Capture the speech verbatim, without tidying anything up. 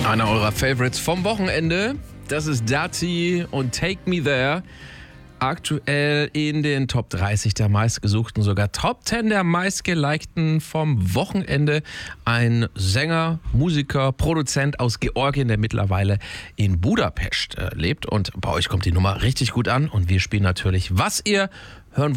Einer eurer Favorites vom Wochenende, das ist Dati und Take Me There. Aktuell in den Top dreißig der meistgesuchten, sogar Top zehn der meistgelikten vom Wochenende. Ein Sänger, Musiker, Produzent aus Georgien, der mittlerweile in Budapest äh, lebt. Und bei euch kommt die Nummer richtig gut an. Und wir spielen natürlich, was ihr hören wollt.